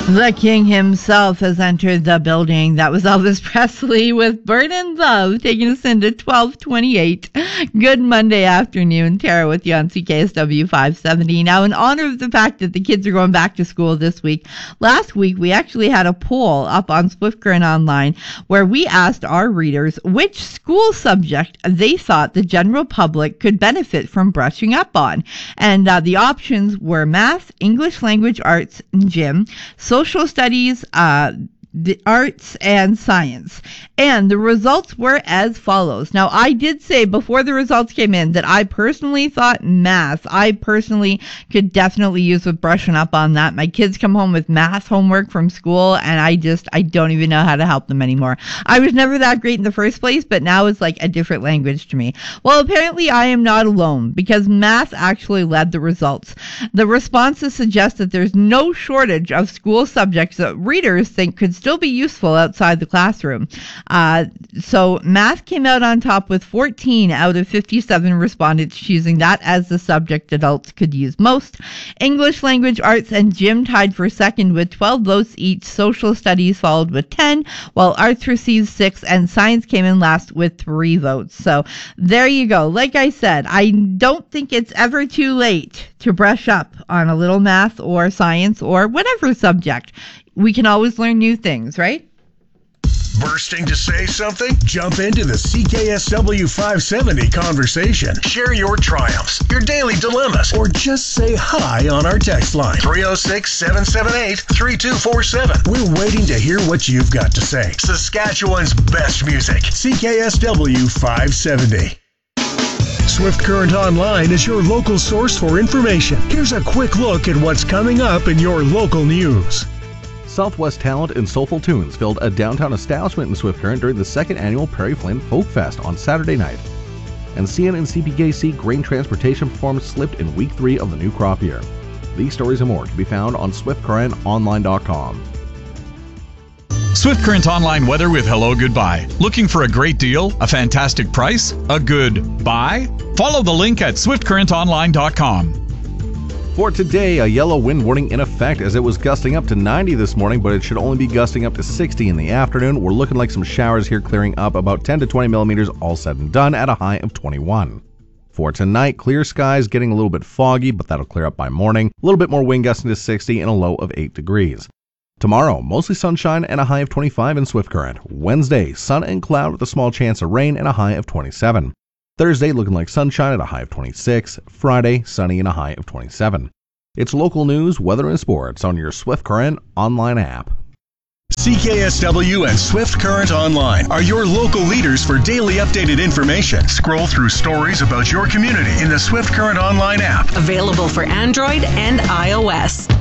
The king himself has entered the building. That was Elvis Presley with Burnin' Love, taking us into 1228. Good Monday afternoon. Tara with you on CKSW 570. Now, in honor of the fact that the kids are going back to school this week, last week we actually had a poll up on Swift Current Online where we asked our readers which school subject they thought the general public could benefit from brushing up on. And the options were math, English language arts and gym, social studies, the arts, and science. And the results were as follows. Now, I did say before the results came in that I personally thought math. I personally could definitely use with brushing up on that. My kids come home with math homework from school, and I don't even know how to help them anymore. I was never that great in the first place, but now it's like a different language to me. Well, apparently I am not alone, because math actually led the results. The responses suggest that there's no shortage of school subjects that readers think could still be useful outside the classroom. So math came out on top with 14 out of 57 respondents choosing that as the subject adults could use most. English language arts and gym tied for second with 12 votes each. Social studies followed with 10, while arts received 6, and science came in last with 3 votes. So there you go. Like I said, I don't think it's ever too late to brush up on a little math or science or whatever subject. We can always learn new things, right? Bursting to say something? Jump into the CKSW 570 conversation. Share your triumphs, your daily dilemmas, or just say hi on our text line. 306-778-3247. We're waiting to hear what you've got to say. Saskatchewan's best music. CKSW 570. Swift Current Online is your local source for information. Here's a quick look at what's coming up in your local news. Southwest talent and soulful tunes filled a downtown establishment in Swift Current during the second annual Prairie Flame Folk Fest on Saturday night. And CN and CPKC grain transportation performance slipped in week 3 of the new crop year. These stories and more can be found on SwiftCurrentOnline.com. Swift Current Online weather with Hello Goodbye. Looking for a great deal? A fantastic price? A good buy? Follow the link at SwiftCurrentOnline.com. For today, a yellow wind warning in effect as it was gusting up to 90 this morning, but it should only be gusting up to 60 in the afternoon. We're looking like some showers here clearing up, about 10 to 20 millimeters all said and done at a high of 21. For tonight, clear skies, getting a little bit foggy, but that'll clear up by morning. A little bit more wind gusting to 60 and a low of 8 degrees. Tomorrow, mostly sunshine and a high of 25 in Swift Current. Wednesday, sun and cloud with a small chance of rain and a high of 27. Thursday, looking like sunshine at a high of 26. Friday, sunny and a high of 27. It's local news, weather, and sports on your Swift Current Online app. CKSW and Swift Current Online are your local leaders for daily updated information. Scroll through stories about your community in the Swift Current Online app. Available for Android and iOS.